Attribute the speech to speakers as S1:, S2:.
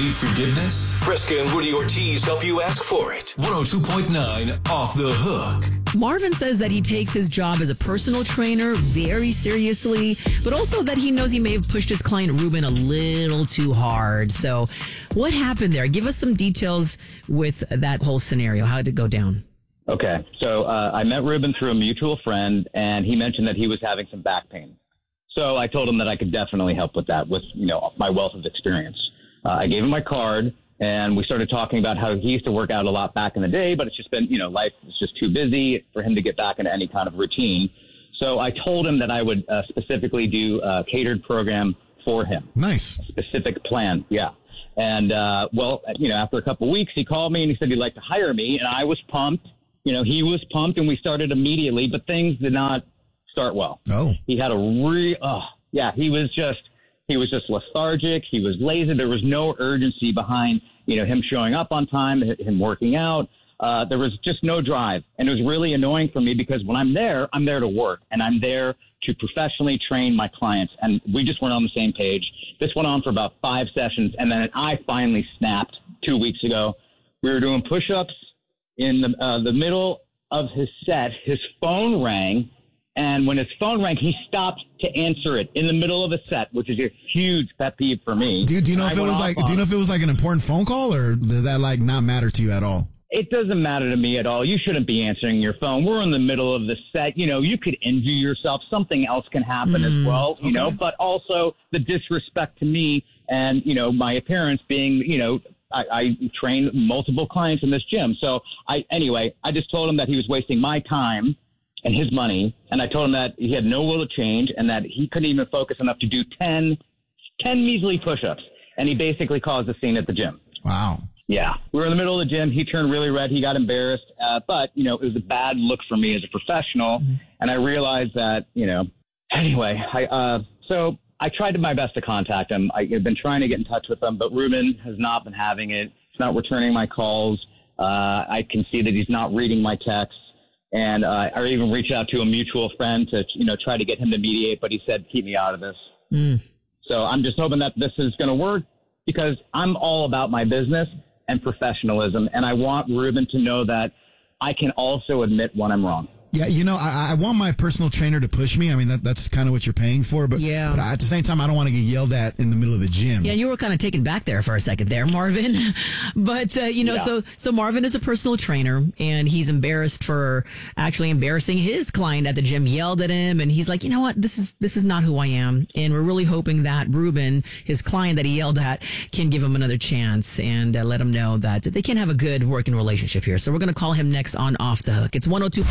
S1: need forgiveness? Fresca and Woody Ortiz help you ask for it. 102.9 Off the Hook.
S2: Marvin says that he takes his job as a personal trainer very seriously, but also that he knows he may have pushed his client Ruben a little too hard. So what happened there? Give us some details with that whole scenario. How did it go down?
S3: Okay. So I met Ruben through a mutual friend, and he mentioned that he was having some back pain. So I told him that I could definitely help with that with, my wealth of experience. I gave him my card, and we started talking about how he used to work out a lot back in the day, but it's just been, life is just too busy for him to get back into any kind of routine. So I told him that I would specifically do a catered program for him.
S4: Nice.
S3: A specific plan. Yeah. And, after a couple of weeks, he called me and he said he'd like to hire me, and I was pumped. He was pumped, and we started immediately, but things did not start well.
S4: Oh.
S3: He had he was just lethargic. He was lazy. There was no urgency behind, him showing up on time, him working out. There was just no drive. And it was really annoying for me because when I'm there to work, and I'm there to professionally train my clients. And we just weren't on the same page. This went on for about 5 sessions. And then I finally snapped 2 weeks ago. We were doing push-ups in the middle of his set. His phone rang. And when his phone rang, he stopped to answer it in the middle of a set, which is a huge pet peeve for me.
S4: Do you know if it was like an important phone call, or does that not matter to you at all?
S3: It doesn't matter to me at all. You shouldn't be answering your phone. We're in the middle of the set. You could injure yourself. Something else can happen as well, but also the disrespect to me and, my appearance being, I train multiple clients in this gym. So I just told him that he was wasting my time and his money. And I told him that he had no will to change and that he couldn't even focus enough to do 10 measly push-ups. And he basically caused a scene at the gym.
S4: Wow.
S3: Yeah. We were in the middle of the gym. He turned really red. He got embarrassed. But, it was a bad look for me as a professional. Mm-hmm. And I realized that, so I tried my best to contact him. I've been trying to get in touch with him, but Ruben has not been having it. He's not returning my calls. I can see that he's not reading my texts. And I even reached out to a mutual friend to, try to get him to mediate, but he said, keep me out of this. Mm. So I'm just hoping that this is going to work because I'm all about my business and professionalism. And I want Ruben to know that I can also admit when I'm wrong.
S4: Yeah, I want my personal trainer to push me. I mean, that's kind of what you're paying for. But at the same time, I don't want to get yelled at in the middle of the gym.
S2: Yeah, you were kind of taken back there for a second there, Marvin. But, so Marvin is a personal trainer, and he's embarrassed for actually embarrassing his client at the gym, yelled at him. And he's like, you know what? This is not who I am. And we're really hoping that Ruben, his client that he yelled at, can give him another chance and let him know that they can have a good working relationship here. So we're going to call him next on Off the Hook. It's 102.